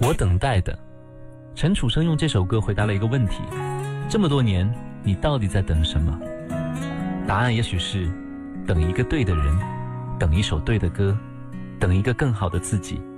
我等待的。陈楚生用这首歌回答了一个问题：这么多年，你到底在等什么？答案也许是等一个对的人，等一首对的歌，等一个更好的自己。